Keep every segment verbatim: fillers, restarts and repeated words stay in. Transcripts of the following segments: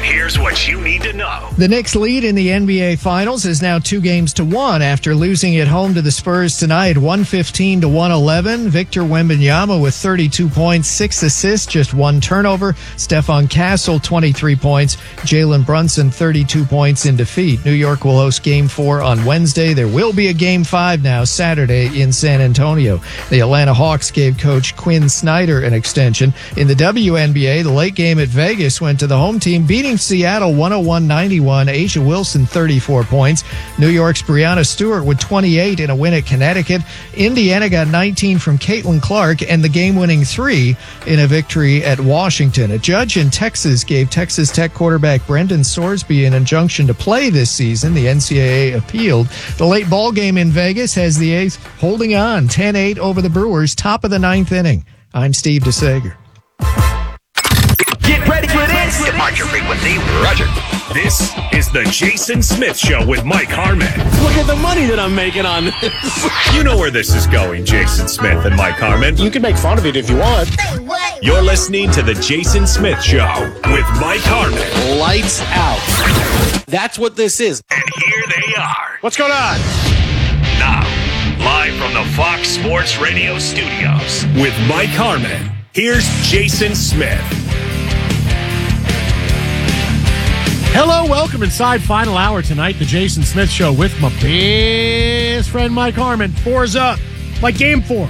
And here's what you need to know. The Knicks' lead in the N B A Finals is now two games to one after losing at home to the Spurs tonight, one fifteen to one eleven. Victor Wembanyama with thirty-two points, six assists, just one turnover. Stephon Castle, twenty-three points. Jalen Brunson, thirty-two points in defeat. New York will host Game four on Wednesday. There will be a Game five now Saturday in San Antonio. The Atlanta Hawks gave coach Quinn Snyder an extension. In the W N B A, the late game at Vegas went to the home team, beating Seattle one oh one ninety-one. Asia Wilson, thirty-four points. New York's Breanna Stewart with twenty-eight in a win at Connecticut. Indiana got nineteen from Caitlin Clark and the game-winning three in a victory at Washington. A judge in Texas gave Texas Tech quarterback Brendan Sorsby an injunction to play this season. The N C double A appealed. The late ball game in Vegas has the A's holding on ten eight over the Brewers, top of the ninth inning. I'm Steve DeSager. Get ready for this. Departure frequency, Roger. This is the Jason Smith Show with Mike Harmon. Look at the money that I'm making on this. You know where this is going, Jason Smith and Mike Harmon. You can make fun of it if you want. You're listening to the Jason Smith Show with Mike Harmon. Lights out. That's what this is. And here they are. What's going on? Now, live from the Fox Sports Radio studios with Mike Harmon. Here's Jason Smith. Hello, welcome inside final hour tonight, the Jason Smith Show with my best friend Mike Harmon. Four's up, like game four.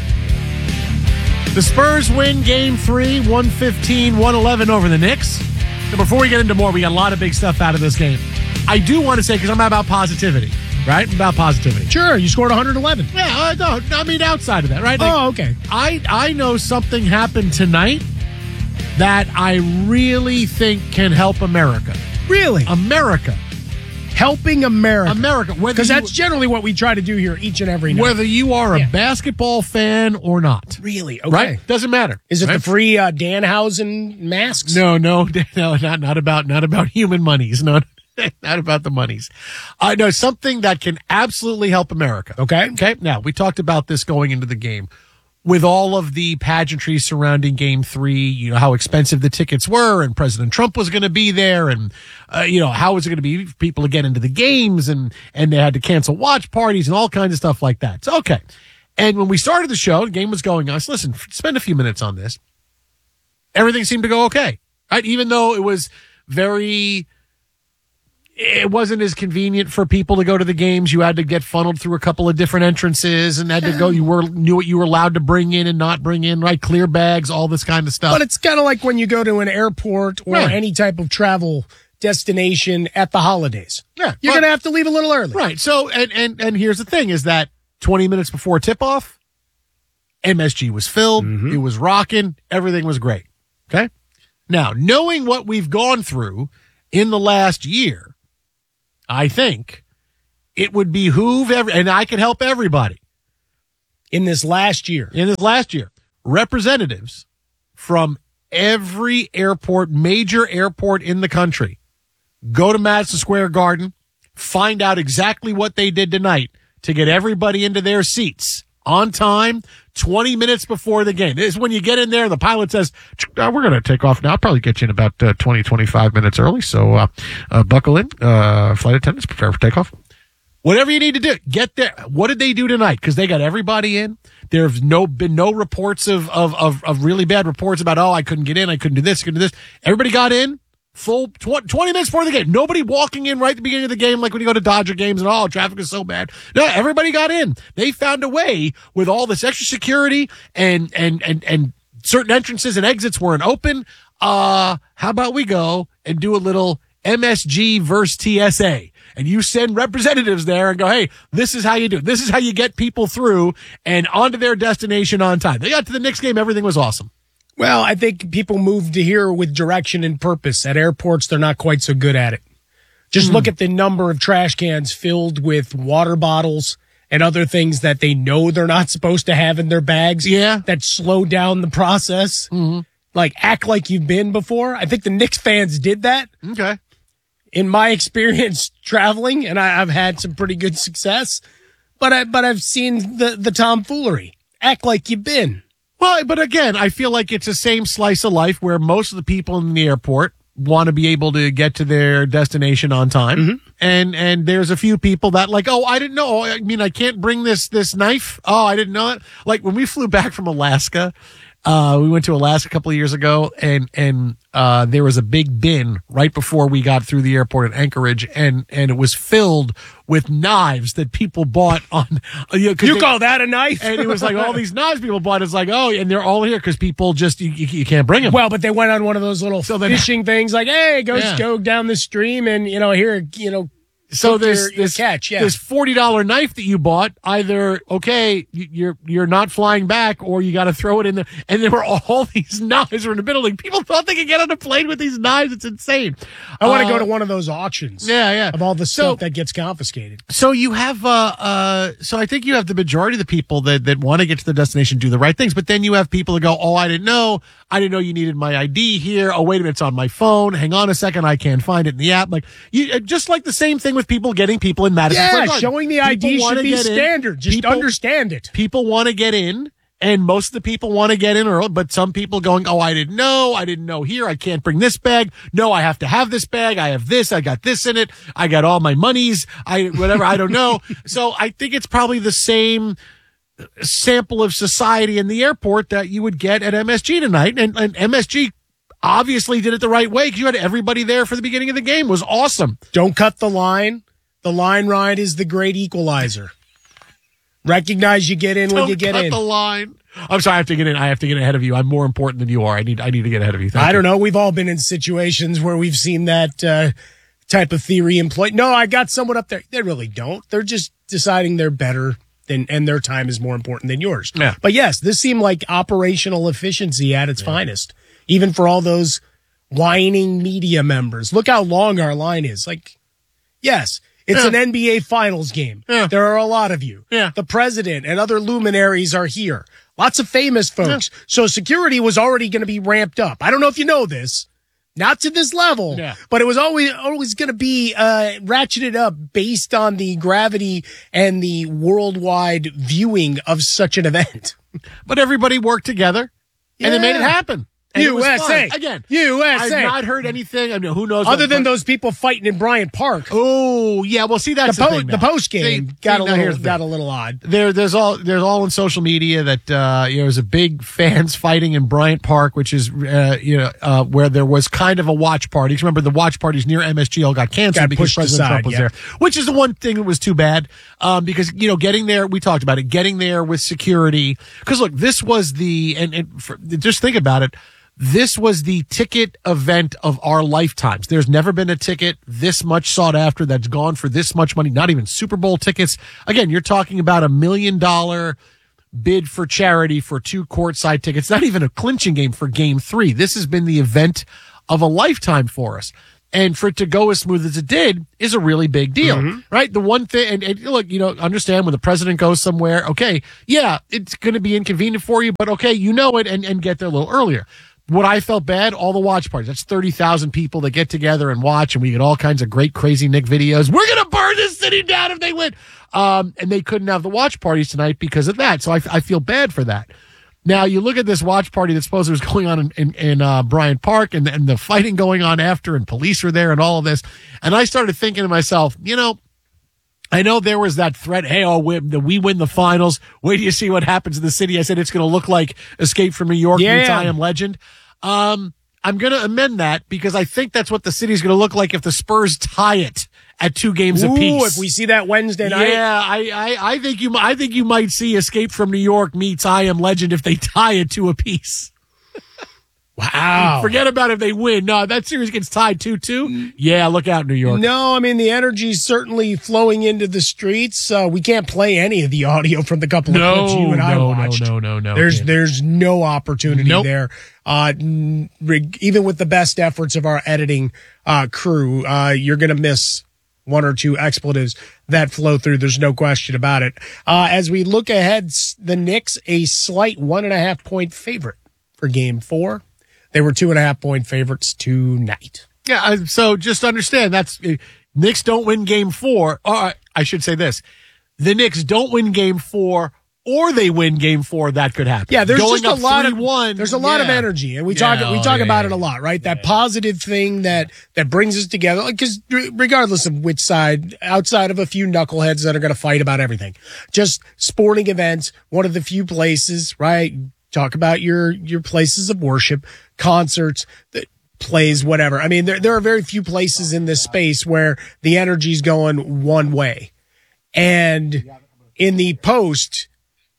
The Spurs win game three, one fifteen, one eleven over the Knicks. So before we get into more, we got a lot of big stuff out of this game. I do want to say, because I'm about positivity, right? I'm about positivity. Sure, you scored one eleven. Yeah, I no, I mean outside of that, right? Like, oh, okay. I, I know something happened tonight that I really think can help America. Really? America. Helping America. America. Because that's generally what we try to do here each and every night. Whether you are a Yeah. basketball fan or not. Really? Okay. Right? Doesn't matter. Is it right? the free uh, Danhausen masks? No, no, no, not, not about, not about human monies. No, not about the monies. I know something that can absolutely help America. Okay. Okay. Now, we talked about this going into the game. With all of the pageantry surrounding game three, you know, how expensive the tickets were and President Trump was going to be there and, uh, you know, how was it going to be for people to get into the games and, and they had to cancel watch parties and all kinds of stuff like that. So, okay. And when we started the show, the game was going on. I said, listen, spend a few minutes on this. Everything seemed to go okay, right? Even though it was very, it wasn't as convenient for people to go to the games. You had to get funneled through a couple of different entrances and had to go. You were knew what you were allowed to bring in and not bring in, right? Clear bags, all this kind of stuff. But it's kind of like when you go to an airport or Right. any type of travel destination at the holidays. Yeah, You're but- going to have to leave a little early. Right. So, and, and, and here's the thing is that twenty minutes before tip off, M S G was filled. Mm-hmm. It was rocking. Everything was great. Okay. Now, knowing what we've gone through in the last year, I think it would behoove every, and I can help everybody In this last year. in this last year, representatives from every airport, major airport in the country, go to Madison Square Garden, find out exactly what they did tonight to get everybody into their seats on time, twenty minutes before the game. This is when you get in there and the pilot says, uh, we're going to take off now. I'll probably get you in about uh, twenty, twenty-five minutes early. So uh, uh, buckle in. Uh, flight attendants, prepare for takeoff. Whatever you need to do, get there. What did they do tonight? Because they got everybody in. There's no been no reports of, of of of really bad reports about, oh, I couldn't get in, I couldn't do this, couldn't do this. Everybody got in full tw- twenty minutes before the game. Nobody walking in right at the beginning of the game like when you go to Dodger games and, oh, traffic is so bad. No, everybody got in. They found a way with all this extra security and and and and certain entrances and exits weren't open. Uh, how about we go and do a little M S G versus T S A? And you send representatives there and go, hey, this is how you do it. This is how you get people through and onto their destination on time. They got to the Knicks game. Everything was awesome. Well, I think people move to here with direction and purpose. At airports, they're not quite so good at it. Just mm. look at the number of trash cans filled with water bottles and other things that they know they're not supposed to have in their bags. Yeah. That slow down the process. Mm-hmm. Like, act like you've been before. I think the Knicks fans did that. Okay. In my experience traveling, and I, I've had some pretty good success, but I, but I've seen the, the tomfoolery. Act like you've been. Well, but again, I feel like it's the same slice of life where most of the people in the airport want to be able to get to their destination on time. Mm-hmm. And, and there's a few people that like, oh, I didn't know. I mean, I can't bring this, this knife. Oh, I didn't know it. Like when we flew back from Alaska, uh, we went to Alaska a couple of years ago and, and, uh, there was a big bin right before we got through the airport at Anchorage and, and it was filled with knives that people bought on, you know, you they, call that a knife? And it was like all these knives people bought. It's like, oh, and they're all here because people just, you, you, you can't bring them. Well, but they went on one of those little so then, fishing things like, hey, go, yeah. go down the stream and, you know, here, you know, so this, your, your this catch, yeah. this forty dollar knife that you bought, either, okay, you're, you're not flying back or you got to throw it in there. And there were all these knives were in the middle. Like people thought they could get on a plane with these knives. It's insane. I want to uh, go to one of those auctions. Yeah, yeah. Of all the so, stuff that gets confiscated. So you have, uh, uh, so I think you have the majority of the people that, that want to get to the destination, do the right things. But then you have people that go, oh, I didn't know. I didn't know you needed my I D here. Oh, wait a minute. It's on my phone. Hang on a second. I can't find it in the app. Like you, just like the same thing with people getting people in Madison yeah, Square Garden. Showing the I D should be standard. In. Just people, understand it. People want to get in, and most of the people want to get in early, but some people going, oh, I didn't know. I didn't know here. I can't bring this bag. No, I have to have this bag. I have this. I got this in it. I got all my monies. I, whatever. I don't know. So I think it's probably the same sample of society in the airport that you would get at M S G tonight. And, and M S G obviously did it the right way because you had everybody there for the beginning of the game. It was awesome. Don't cut the line. The line ride is the great equalizer. Recognize you get in Don't when you get cut in. the line. I'm sorry, I have to get in. I have to get ahead of you. I'm more important than you are. I need I need to get ahead of you. Thank I you. don't know. We've all been in situations where we've seen that uh, type of theory employed. No, I got someone up there. They really don't. They're just deciding they're better than, and their time is more important than yours. Yeah. But yes, this seemed like operational efficiency at its yeah. finest, even for all those whining media members. Look how long our line is. Like, yes. It's yeah. an N B A Finals game. Yeah. There are a lot of you. Yeah. The president and other luminaries are here. Lots of famous folks. Yeah. So security was already going to be ramped up. I don't know if you know this. Not to this level, yeah. but it was always always going to be uh, ratcheted up based on the gravity and the worldwide viewing of such an event. But everybody worked together, yeah. and they made it happen. And U S A. Again, U S A. I've not heard anything. I mean, who knows? Other what, than but, those people fighting in Bryant Park. Oh, yeah. Well, see, that's the, the, po- thing. The post game got, see, a little, got a little odd. There, there's all there's all in social media that uh, you know, there's a big fans fighting in Bryant Park, which is uh, you know uh, where there was kind of a watch party. Remember, the watch parties near M S G all got canceled got because President aside, Trump was yeah. there, which is the one thing that was too bad um, because you know getting there, we talked about it, getting there with security. Because look, this was the and, and for, just think about it. This was the ticket event of our lifetimes. There's never been a ticket this much sought after that's gone for this much money, not even Super Bowl tickets. Again, you're talking about a million dollar bid for charity for two courtside tickets, not even a clinching game for game three. This has been the event of a lifetime for us. And for it to go as smooth as it did is a really big deal, mm-hmm. right? The one thing, and, and look, you know, understand when the president goes somewhere, okay, yeah, it's going to be inconvenient for you, but okay, you know it and, and get there a little earlier. What I felt bad, all the watch parties. That's thirty thousand people that get together and watch, and we get all kinds of great, crazy Nick videos. We're going to burn this city down if they win. Um, and they couldn't have the watch parties tonight because of that. So I, I feel bad for that. Now, you look at this watch party that supposedly was going on in, in, in uh, Bryant Park and, and the fighting going on after, and police were there and all of this. And I started thinking to myself, you know, I know there was that threat, hey, oh, we, we win the finals. Wait till you see what happens in the city. I said it's going to look like Escape from New York yeah. meets I Am Legend. Um, I'm going to amend that because I think that's what the city's going to look like if the Spurs tie it at two games Ooh, apiece. If we see that Wednesday night. Yeah, I, I, I think you, I think you might see Escape from New York meets I Am Legend if they tie it two apiece. Wow. Forget about if they win. No, that series gets tied two two. Yeah, look out, New York. No, I mean, the energy's certainly flowing into the streets. Uh, we can't play any of the audio from the couple of no, clips you and no, I watched. No, no, no, no. There's, can't. there's no opportunity nope. there. Uh, even with the best efforts of our editing uh, crew, uh, you're going to miss one or two expletives that flow through. There's no question about it. Uh, as we look ahead, the Knicks, a slight one and a half point favorite for game four. They were two and a half point favorites tonight. Yeah, so just understand that's uh, Knicks don't win game four. Or I should say this: the Knicks don't win game four or they win game four, that could happen. Yeah, there's Going just a up lot of one, there's a lot of yeah. energy, and we Yeah, talk we oh, talk yeah, about yeah. it a lot, right? That positive thing that that brings us together. Because regardless of which side, outside of a few knuckleheads that are going to fight about everything, just sporting events, one of the few places, right? Talk about your your places of worship, concerts, that plays, whatever. I mean, there there are very few places in this space where the energy's going one way, and in the post,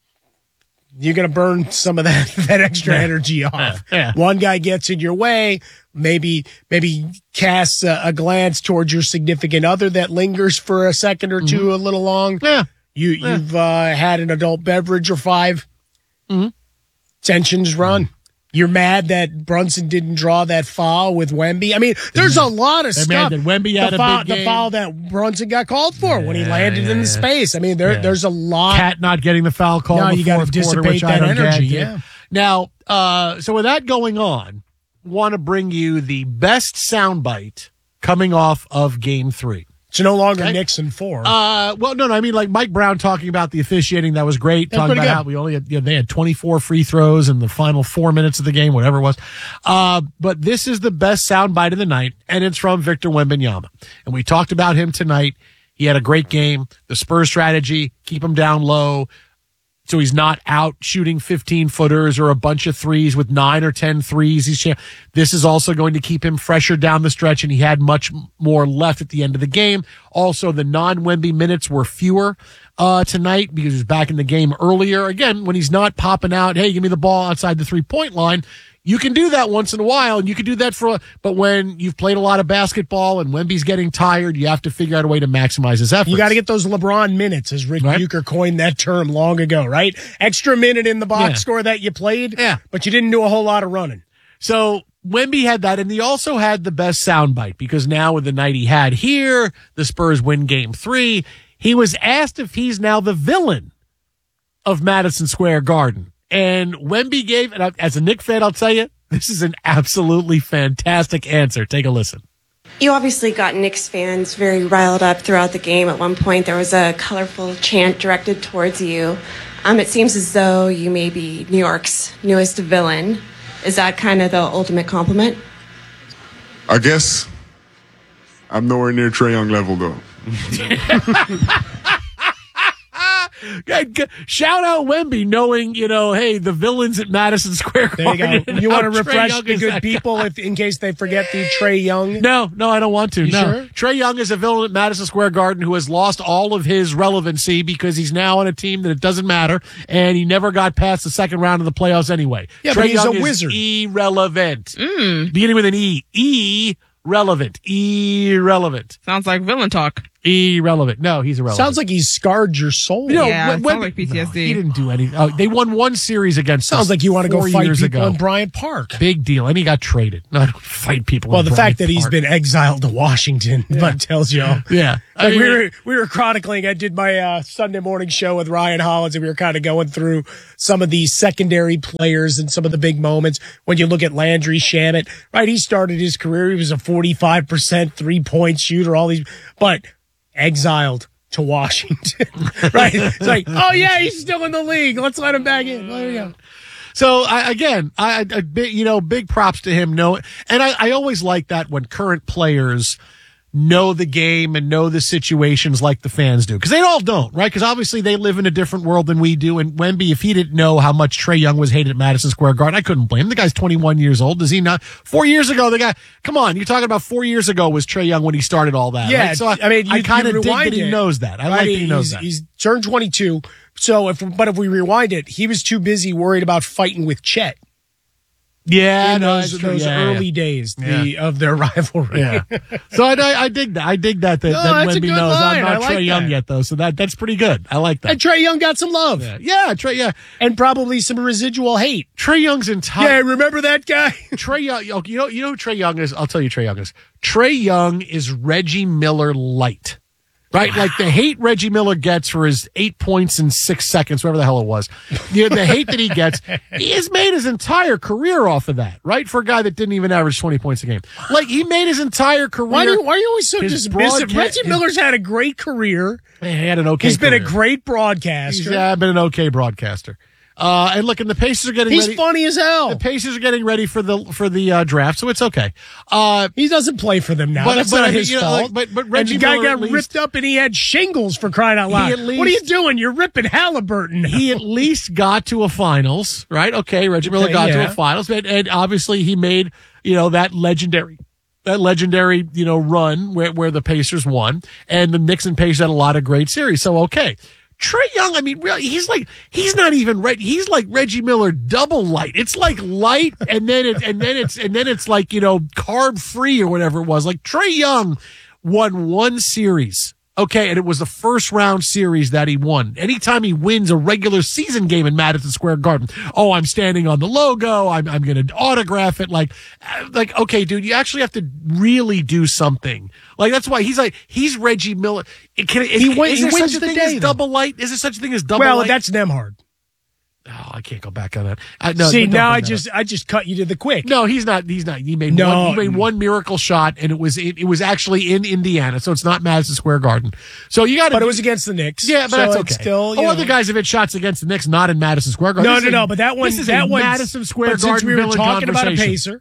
you're going to burn some of that, that extra Yeah. energy off. Yeah. One guy gets in your way, maybe, maybe casts a, a glance towards your significant other that lingers for a second or two, a little long. Yeah. You, you've, uh, had an adult beverage or five. Mm-hmm. Tensions run. You're mad that Brunson didn't draw that foul with Wemby. I mean, there's a lot of They're stuff. mad that Wemby had the a foul, big the game. foul that Brunson got called for when he Yeah, landed yeah, in the yeah. space. I mean, there, Yeah. there's a lot. Cat not getting the foul call No, in the you gotta fourth quarter, dissipate which I that don't energy, get. yeah. Now, uh, so with that going on, want to bring you the best soundbite coming off of Game Three. It's no longer Okay. Nixon four. Uh, well, no, no, I mean like Mike Brown talking about the officiating. That was great. That's talking pretty about good. how we only had, you know, they had twenty-four free throws in the final four minutes of the game, whatever it was. Uh, but this is the best soundbite of the night, and it's from Victor Wembanyama. And we talked about him tonight. He had a great game. The Spurs strategy, keep him down low, so he's not out shooting fifteen footers or a bunch of threes with nine or ten threes. He's cha- this is also going to keep him fresher down the stretch, and he had much more left at the end of the game. Also, the non-Wemby minutes were fewer uh, tonight because he was back in the game earlier. Again, when he's not popping out, hey, give me the ball outside the three-point line. You can do that once in a while, and you can do that for, but when you've played a lot of basketball and Wemby's getting tired, you have to figure out a way to maximize his efforts. You got to get those LeBron minutes, as Rick Right. Bucher coined that term long ago, right? Extra minute in the box Yeah. score that you played, Yeah. but you didn't do a whole lot of running. So Wemby had that, and he also had the best soundbite because now with the night he had here, the Spurs win game three. He was asked if he's now the villain of Madison Square Garden. And Wemby gave, and I- as a Knicks fan, I'll tell you, this is an absolutely fantastic answer. Take a listen. You obviously got Knicks fans very riled up throughout the game. At one point, there was a colorful chant directed towards you. Um, it seems as though you may be New York's newest villain. Is that kind of the ultimate compliment? I guess I'm nowhere near Trae Young level, though. Shout out Wemby, knowing, you know, hey, the villains at Madison Square There you Garden. go. and You want how to Trae refresh Young the is good that people if, in case they forget the Trae Young? No, no, I don't want to. You no. sure? Trae Young is a villain at Madison Square Garden who has lost all of his relevancy because he's now on a team that it doesn't matter, and he never got past the second round of the playoffs anyway. Yeah, Trae but he's Young a is wizard. irrelevant. Beginning with an E. Irrelevant. Irrelevant. Sounds like villain talk. Irrelevant. No, he's irrelevant. Sounds like he's scarred your soul. No, Yeah, Wem- it sounds Wemby- like P T S D. No, he didn't do anything. Oh, they won one series against us Sounds like you want to go four fight years people ago. in Bryant Park. Big deal. And he got traded. No, I don't fight people. Well, in the Bryant fact that he's Park. been exiled to Washington, but tells you. Yeah. I Like mean, we were we were chronicling. I did my uh, Sunday morning show with Ryan Hollins, and we were kind of going through some of the secondary players and some of the big moments. When you look at Landry Shamet, right? He started his career. He was a forty-five percent three point shooter. All these, but exiled to Washington, right? It's like, oh yeah, he's still in the league. Let's let him back in. There you go. So I, again, I, I big, you know, big props to him. No, and I, I always like that when current players know the game and know the situations like the fans do, because they all don't, right? Because obviously they live in a different world than we do. And Wemby, if he didn't know how much Trae Young was hated at Madison Square Garden, I couldn't blame him. The guy's twenty-one years old. Does he not? Four years ago, the guy. Come on, you're talking about four years ago was Trae Young when he started all that. Yeah, right? So I, I mean, you, I kind of you dig that rewind he it, knows that. I right? like that he knows he's, that. He's turned twenty-two. So if, but if we rewind it, he was too busy worried about fighting with Chet. Yeah, in no, those, that's true. those Yeah, early yeah. days the, of their rivalry. Yeah. So I, I, I dig that. I dig that that, No, that that's a Wemby good knows. line. I'm not I like Trae Young that. yet, though. So that that's pretty good. I like that. And Trae Young got some love. Yeah, yeah, Trae. Yeah, And probably some residual hate. Trae Young's entire. Yeah, remember that guy? Trae Young. You know, you know who Trae Young is. I'll tell you, Trae Young is. Trae Young is Reggie Miller light. Right? Like the hate Reggie Miller gets for his eight points in six seconds, whatever the hell it was. You know, the hate that he gets, he has made his entire career off of that, right? For a guy that didn't even average twenty points a game. Like, he made his entire career. Why, do, why are you always so his dismissive? broadca- Reggie his- Miller's had a great career. He had an okay He's been career. a great broadcaster. He's uh, been an okay broadcaster. Uh, and look, and the Pacers are getting He's ready. funny as hell. The Pacers are getting ready for the for the uh, draft, so it's okay. Uh, He doesn't play for them now. But- That's but not I mean, his you know, fault. like, but- but and Reggie the guy Miller got at least- ripped up and he had shingles for crying out loud. at least- What are you doing? You're ripping Halliburton. he at least got to a finals, right? Okay, Reggie Miller Okay, got to yeah. a finals, and, and obviously he made, you know, that legendary, that legendary, you know, run where, where the Pacers won, and the Knicks and Pacers had a lot of great series. So, okay. Trae Young, I mean, really, he's like, he's not even Reg, he's like Reggie Miller double light. It's like light, and then it, and then it's, and then it's like, you know, carb free or whatever it was. Like Trae Young won one series. Okay, and it was the first round series that he won. Anytime he wins a regular season game in Madison Square Garden, oh, I'm standing on the logo. I'm I'm going to autograph it. Like, uh, like, okay, dude, you actually have to really do something. Like that's why he's like he's Reggie Miller. It can, is, He win- is he there wins such a the thing day, as though. double light? Is there such a thing as double well, light? that's Nemhard. Oh, I can't go back on that. I, no, See, don't now bring I that just up. I just cut you to the quick. No, he's not. He's not. He made No. one. He made one miracle shot, and it was it, it was actually in Indiana, so it's not Madison Square Garden. So you got to. But it was against the Knicks. Yeah, but so that's it's okay. Still, you oh, know. other guys have hit shots against the Knicks, not in Madison Square Garden. No, This no, is no. a- But that one, this is that a one's- Madison Square but Garden since we were villain talking about a conversation. pacer.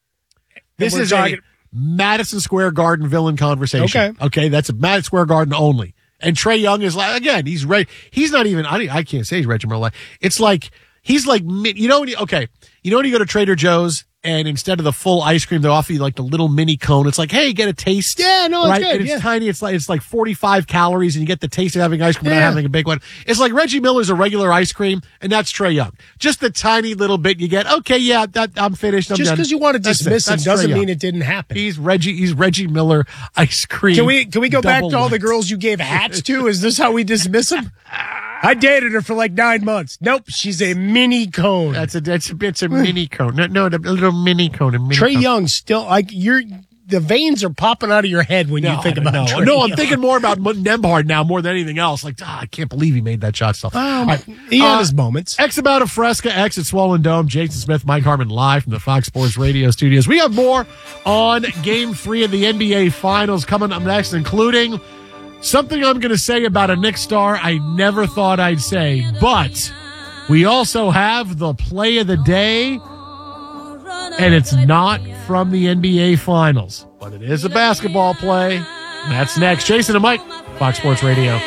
This we're is talking- a Madison Square Garden villain conversation. Okay. okay, that's a Madison Square Garden only. And Trae Young is like again, he's ready. He's not even. I, I can't say he's Reggie Miller. It's like he's like mi- you know when you, okay, you know when you go to Trader Joe's and instead of the full ice cream, they offer you like the little mini cone. It's like, hey, get a taste. Yeah, no, it's right? good, And it's yeah. tiny. It's like it's like forty-five calories, and you get the taste of having ice cream without Yeah. having a big one. It's like Reggie Miller's a regular ice cream, and that's Trae Young. Just the tiny little bit you get. Okay, yeah, that I'm finished. I'm Just done. because you want to That's it. dismiss him That's doesn't Trae Young. mean it didn't happen. He's Reggie. He's Reggie Miller ice cream. Can we can we go back double to all the light. girls you gave hats to? Is this how we dismiss them? I dated her for like nine months. Nope, she's a mini cone. That's a that's a it's a mini cone. No, no, a little mini cone. A mini Trae cone. Young still like you're the veins are popping out of your head when No, you think I about don't know. Trae No, I'm Young. thinking more about Nemhard now more than anything else. Like, ah, I can't believe he made that shot. Stuff. Um, All right. he had Uh, his moments. X about a Fresca, X at Swollen Dome. Jason Smith, Mike Harmon live from the Fox Sports Radio studios. We have more on Game Three of the N B A Finals coming up next, including something I'm going to say about a Knicks star I never thought I'd say, but we also have the play of the day. And it's not from the N B A Finals, but it is a basketball play. And that's next. Jason and Mike, Fox Sports Radio.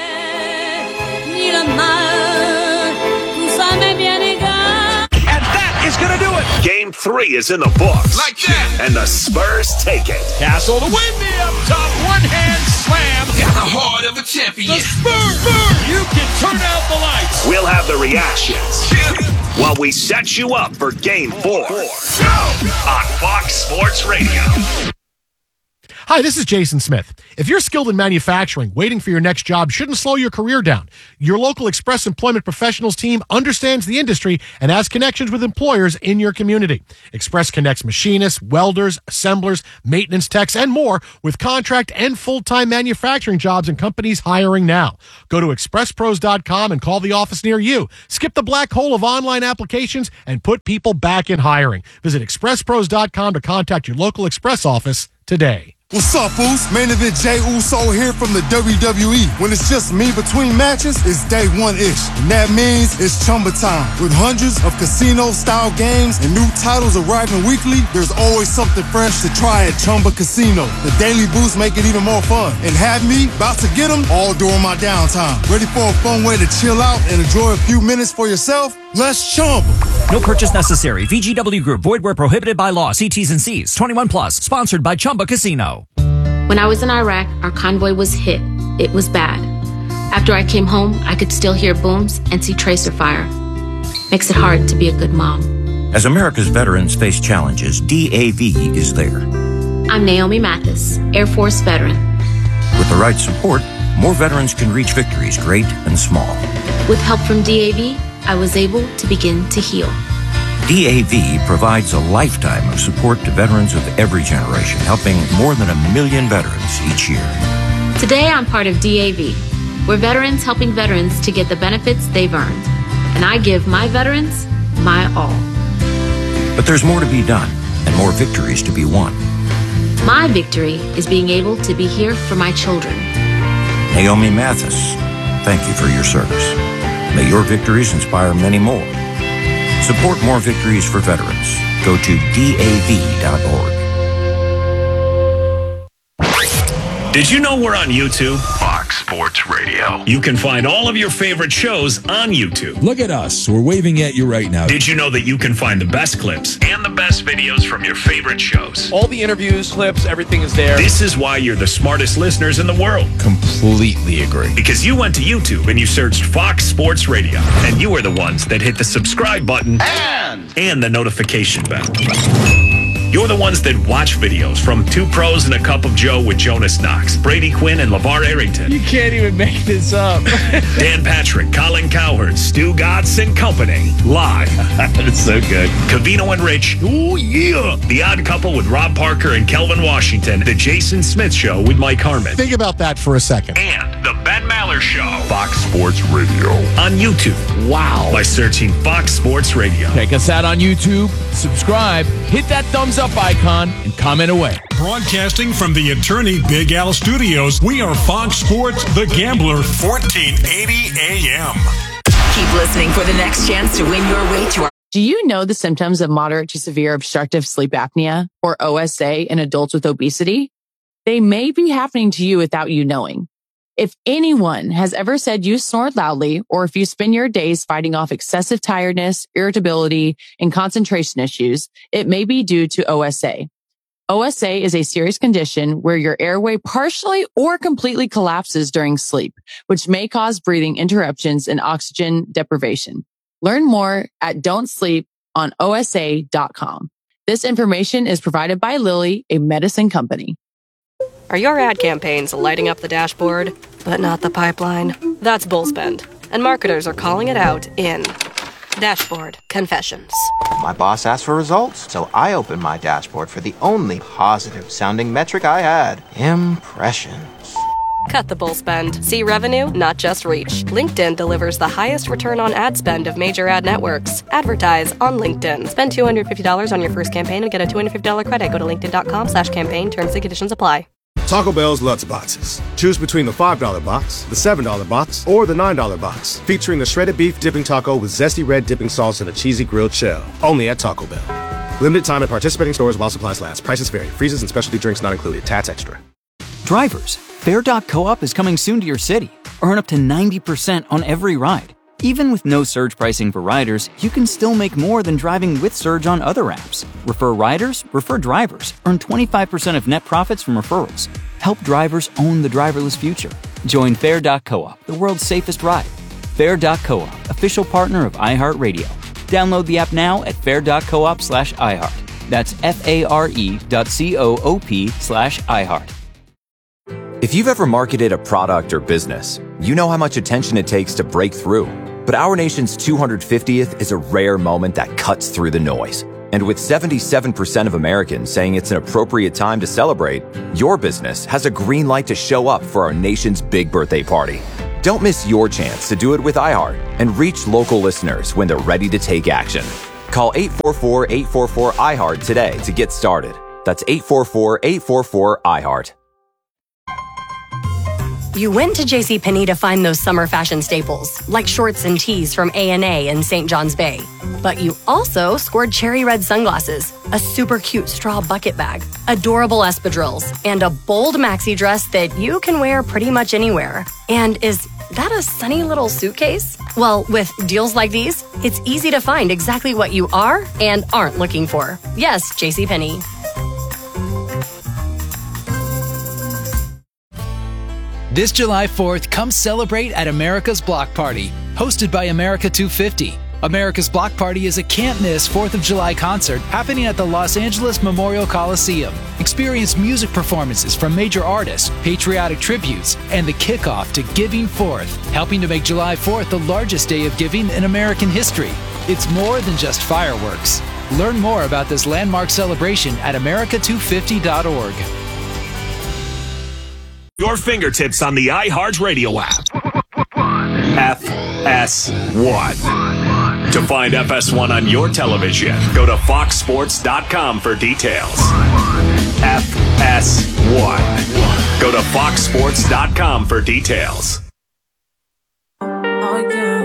And that is going to do it. Game three is in the books. Like that. And the Spurs take it. Castle to win the up top. One hand slam. Got the heart of a champion. Spurs. You can turn out the lights. We'll have the reactions while we set you up for game four on Fox Sports Radio. Hi, this is Jason Smith. If you're skilled in manufacturing, waiting for your next job shouldn't slow your career down. Your local Express Employment Professionals team understands the industry and has connections with employers in your community. Express connects machinists, welders, assemblers, maintenance techs, and more with contract and full-time manufacturing jobs and companies hiring now. Go to express pros dot com and call the office near you. Skip the black hole of online applications and put people back in hiring. Visit express pros dot com to contact your local Express office today. What's up, Foos? Main event Jay Uso here from the W W E. When it's just me between matches, it's day one-ish. And that means it's Chumba time. With hundreds of casino-style games and new titles arriving weekly, there's always something fresh to try at Chumba Casino. The daily boosts make it even more fun. And have me about to get them all during my downtime. Ready for a fun way to chill out and enjoy a few minutes for yourself? Let's Chumba. No purchase necessary. V G W Group. Void where prohibited by law. See T's and C's. twenty-one plus. Sponsored by Chumba Casino. When I was in Iraq, our convoy was hit. It was bad. After I came home, I could still hear booms and see tracer fire. Makes it hard to be a good mom. As America's veterans face challenges, D A V is there. I'm Naomi Mathis, Air Force veteran. With the right support, more veterans can reach victories, great and small. With help from D A V, I was able to begin to heal. D A V provides a lifetime of support to veterans of every generation, helping more than a million veterans each year. Today, I'm part of D A V. We're veterans helping veterans to get the benefits they've earned. And I give my veterans my all. But there's more to be done and more victories to be won. My victory is being able to be here for my children. Naomi Mathis, thank you for your service. May your victories inspire many more. Support more victories for veterans. Go to D A V dot org. Did you know we're on YouTube? Fox Sports Radio. You can find all of your favorite shows on YouTube. Look at us. We're waving at you right now. Did you know that you can find the best clips and the best videos from your favorite shows? All the interviews, clips, everything is there. This is why you're the smartest listeners in the world. Completely agree. Because you went to YouTube and you searched Fox Sports Radio. And you were the ones that hit the subscribe button and, and the notification bell. You're the ones that watch videos from Two Pros and a Cup of Joe with Jonas Knox, Brady Quinn, and LeVar Arrington. You can't even make this up. Dan Patrick, Colin Cowherd, Stu Godson and Company. Live. That's so good. Covino and Rich. Ooh, yeah. The Odd Couple with Rob Parker and Kelvin Washington. The Jason Smith Show with Mike Harmon. Think about that for a second. And the Ben Maller Show. Fox Sports Radio. On YouTube. Wow. By searching Fox Sports Radio. Check us out on YouTube. Subscribe. Hit that thumbs up icon and comment away. Broadcasting from the Attorney Big Al Studios, we are Fox Sports The Gambler, fourteen eighty A M. Keep listening for the next chance to win your way to our... Do you know the symptoms of moderate to severe obstructive sleep apnea, or O S A, in adults with obesity? They may be happening to you without you knowing. If anyone has ever said you snore loudly, or if you spend your days fighting off excessive tiredness, irritability, and concentration issues, it may be due to O S A. O S A is a serious condition where your airway partially or completely collapses during sleep, which may cause breathing interruptions and oxygen deprivation. Learn more at don't sleep on O S A dot com. This information is provided by Lilly, a medicine company. Are your ad campaigns lighting up the dashboard, but not the pipeline? That's Bullspend, and marketers are calling it out in Dashboard Confessions. My boss asked for results, so I opened my dashboard for the only positive-sounding metric I had: impressions. Cut the bull spend. See revenue, not just reach. LinkedIn delivers the highest return on ad spend of major ad networks. Advertise on LinkedIn. Spend two hundred fifty dollars on your first campaign and get a two hundred fifty dollars credit. Go to linkedin.com slash campaign. Terms and conditions apply. Taco Bell's Lutz Boxes. Choose between the five dollar box, the seven dollar box, or the nine dollar box, featuring the shredded beef dipping taco with zesty red dipping sauce and a cheesy grilled shell. Only at Taco Bell. Limited time at participating stores while supplies last. Prices vary. Freezes and specialty drinks not included. Tats extra. Drivers, Fair dot co-op is coming soon to your city. Earn up to ninety percent on every ride. Even with no surge pricing for riders, you can still make more than driving with surge on other apps. Refer riders, refer drivers. Earn twenty-five percent of net profits from referrals. Help drivers own the driverless future. Join Fair dot co-op, the world's safest ride. Fair dot co-op, official partner of iHeartRadio. Download the app now at fair dot coop slash iHeart. That's F-A-R-E dot C-O-O-P slash iHeart. If you've ever marketed a product or business, you know how much attention it takes to break through. But our nation's two hundred fiftieth is a rare moment that cuts through the noise. And with seventy-seven percent of Americans saying it's an appropriate time to celebrate, your business has a green light to show up for our nation's big birthday party. Don't miss your chance to do it with iHeart and reach local listeners when they're ready to take action. Call eight four four, eight four four, iHeart today to get started. That's eight four four, eight four four, iHeart. You went to JCPenney to find those summer fashion staples, like shorts and tees from A and A in Saint John's Bay. But you also scored cherry red sunglasses, a super cute straw bucket bag, adorable espadrilles, and a bold maxi dress that you can wear pretty much anywhere. And is that a sunny little suitcase? Well, with deals like these, it's easy to find exactly what you are and aren't looking for. Yes, JCPenney. This July fourth, come celebrate at America's Block Party, hosted by America two fifty. America's Block Party is a can't-miss fourth of July concert happening at the Los Angeles Memorial Coliseum. Experience music performances from major artists, patriotic tributes, and the kickoff to Giving Fourth, helping to make July fourth the largest day of giving in American history. It's more than just fireworks. Learn more about this landmark celebration at america two fifty dot org. Your fingertips on the iHeartRadio app. F S one. To find F S one on your television, go to fox sports dot com for details. F S one. Go to fox sports dot com for details. Oh, yeah.